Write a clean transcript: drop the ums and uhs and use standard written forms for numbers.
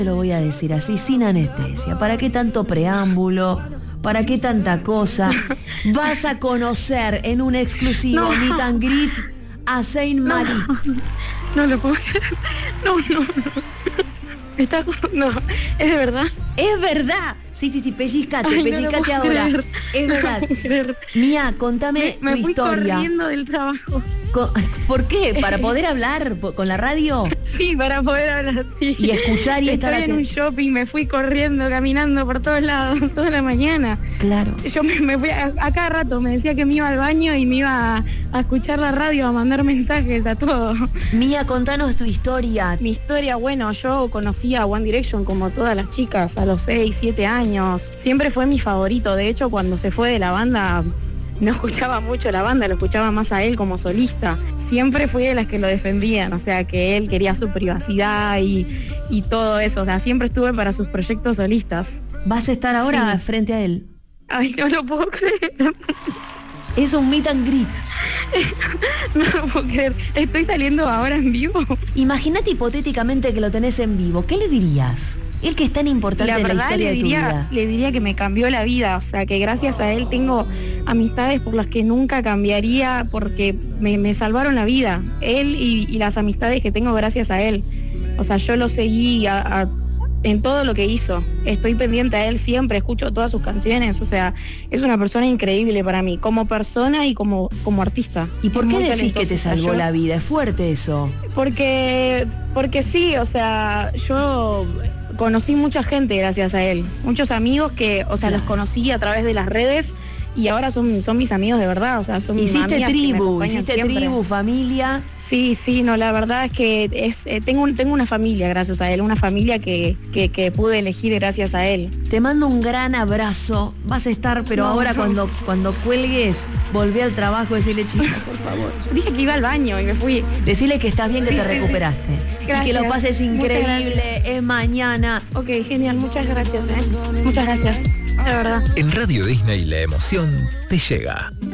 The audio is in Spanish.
lo voy a decir así, sin anestesia. ¿Para qué tanto preámbulo? ¿Para qué tanta cosa? Vas a conocer en un exclusivo meet and greet a Zayn Malik. No lo puedo creer. No. No, ¿es de verdad? Es verdad. Sí, pellizcate, Ay, pellizcate no ahora. Creer. Es verdad. Mía, contame Me tu fui historia. corriendo del trabajo. ¿Por qué? ¿Para poder hablar con la radio? Sí, para poder hablar, sí. Y escuchar y estar Estoy en un shopping, me fui corriendo, caminando por todos lados, toda la mañana. Claro. Yo me fui a cada rato, me decía que me iba al baño y me iba a escuchar la radio, a mandar mensajes, a todo. Mía, contanos tu historia. Mi historia, bueno, yo conocí a One Direction como todas las chicas a los 6, 7 años. Siempre fue mi favorito, de hecho cuando se fue de la banda no escuchaba mucho la banda, lo escuchaba más a él como solista. Siempre fui de las que lo defendían, o sea, que él quería su privacidad y todo eso. O sea, siempre estuve para sus proyectos solistas. ¿Vas a estar ahora frente a él? Ay, no lo puedo creer. Es un meet and greet. No lo puedo creer. Estoy saliendo ahora en vivo. Imagínate hipotéticamente que lo tenés en vivo. ¿Qué le dirías? Él que es tan importante en la historia de tu vida. Le diría que me cambió la vida, o sea, que gracias a él tengo amistades por las que nunca cambiaría porque me salvaron la vida. Él y las amistades que tengo gracias a él. O sea, yo lo seguí en todo lo que hizo. Estoy pendiente a él siempre, escucho todas sus canciones. O sea, es una persona increíble para mí, como persona y como artista. ¿Y por qué decís que te salvó la vida? Es fuerte eso. Porque sí, o sea, yo conocí mucha gente gracias a él, muchos amigos que, o sea, claro, los conocí a través de las redes y ahora son mis amigos de verdad, o sea, son hiciste amigas tribu, siempre. familia. Sí, no, la verdad es que tengo una familia gracias a él, una familia que pude elegir gracias a él. Te mando un gran abrazo, vas a estar, pero ahora cuando cuelgues, volví al trabajo, decirle, chica, por favor. Dije que iba al baño y me fui. Decirle que estás bien, que te recuperaste. Gracias. Y que lo pases increíble, es mañana. Ok, genial, muchas gracias, muchas gracias, de verdad. En Radio Disney la emoción te llega.